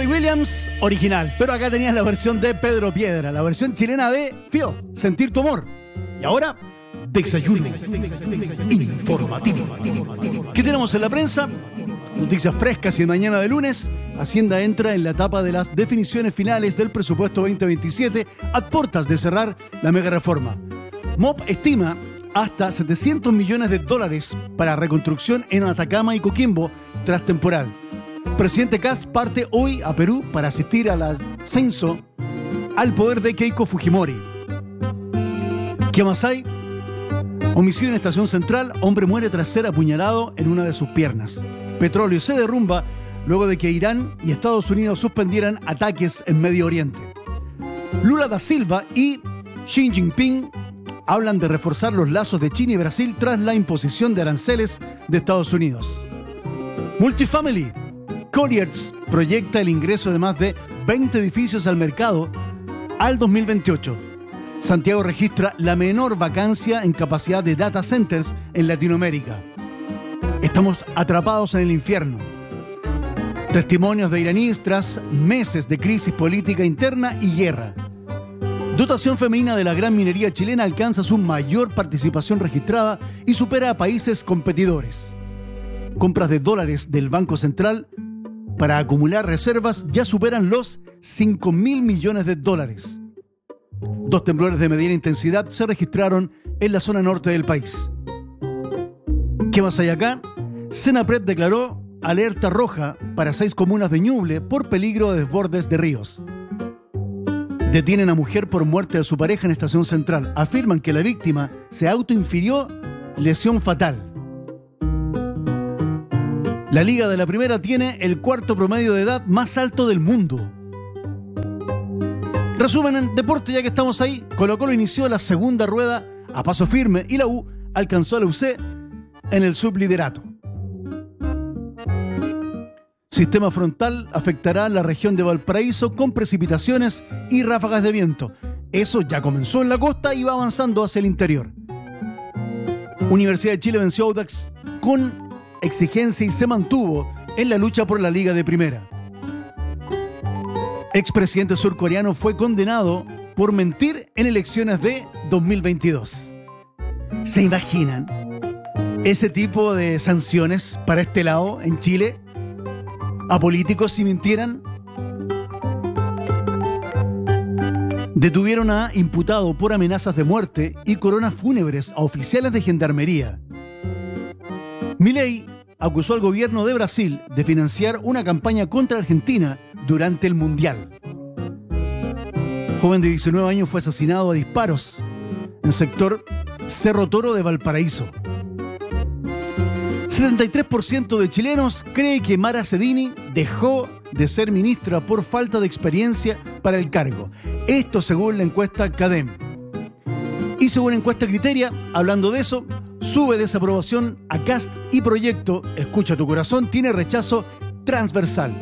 Robbie Williams, original. Pero acá tenías la versión de Pedro Piedra, la versión chilena de Fío, Sentir tu amor. Y ahora, Desayuno informativo. ¿Qué tenemos en la prensa? Noticias frescas y mañana de lunes. Hacienda entra en la etapa de las definiciones finales del presupuesto 2027 a puertas de cerrar la mega reforma. MOP estima hasta $700 millones para reconstrucción en Atacama y Coquimbo tras temporal. Presidente Kast parte hoy a Perú para asistir al ascenso al poder de Keiko Fujimori. ¿Qué más hay? Homicidio en Estación Central, hombre muere tras ser apuñalado en una de sus piernas. Petróleo se derrumba luego de que Irán y Estados Unidos suspendieran ataques en Medio Oriente. Lula da Silva y Xi Jinping hablan de reforzar los lazos de China y Brasil tras la imposición de aranceles de Estados Unidos. Multifamily. Colliers proyecta el ingreso de más de 20 edificios al mercado al 2028. Santiago registra la menor vacancia en capacidad de data centers en Latinoamérica. Estamos atrapados en el infierno. Testimonios de iraníes tras meses de crisis política interna y guerra. Dotación femenina de la gran minería chilena alcanza su mayor participación registrada y supera a países competidores. Compras de dólares del Banco Central para acumular reservas ya superan los $5.000 millones. 2 temblores de mediana intensidad se registraron en la zona norte del país. ¿Qué más hay acá? Senapred declaró alerta roja para 6 comunas de Ñuble por peligro de desbordes de ríos. Detienen a mujer por muerte de su pareja en Estación Central. Afirman que la víctima se autoinfirió lesión fatal. La Liga de la Primera tiene el 4º promedio de edad más alto del mundo. Resumen en deporte, ya que estamos ahí. Colo-Colo inició la segunda rueda a paso firme y la U alcanzó a la UC en el subliderato. Sistema frontal afectará la región de Valparaíso con precipitaciones y ráfagas de viento. Eso ya comenzó en la costa y va avanzando hacia el interior. Universidad de Chile venció a Audax con exigencia y se mantuvo en la lucha por la Liga de Primera. Expresidente surcoreano fue condenado por mentir en elecciones de 2022. ¿Se imaginan ese tipo de sanciones para este lado en Chile? ¿A políticos si mintieran? Detuvieron a imputado por amenazas de muerte y coronas fúnebres a oficiales de gendarmería. Milei acusó al gobierno de Brasil de financiar una campaña contra Argentina durante el Mundial. Joven de 19 años fue asesinado a disparos en el sector Cerro Toro de Valparaíso. 73% de chilenos cree que Mara Cedini dejó de ser ministra por falta de experiencia para el cargo. Esto según la encuesta CADEM. Y según encuesta Criteria, hablando de eso, sube desaprobación a Kast y proyecto Escucha tu corazón tiene rechazo transversal.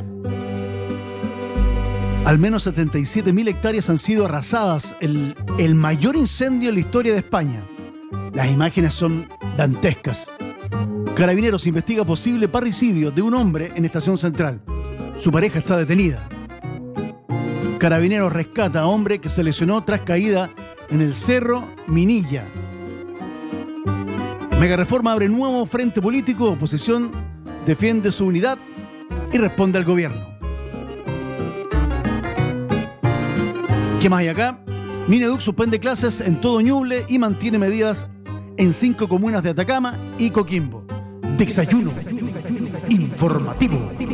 Al menos 77.000 hectáreas han sido arrasadas, el mayor incendio en la historia de España. Las imágenes son dantescas. Carabineros investiga posible parricidio de un hombre en Estación Central. Su pareja está detenida. Carabineros rescata a hombre que se lesionó tras caída en el Cerro Minilla. Megareforma abre nuevo frente político, oposición defiende su unidad y responde al gobierno. ¿Qué más hay acá? Mineduc suspende clases en todo Ñuble y mantiene medidas en 5 comunas de Atacama y Coquimbo. Desayuno informativo.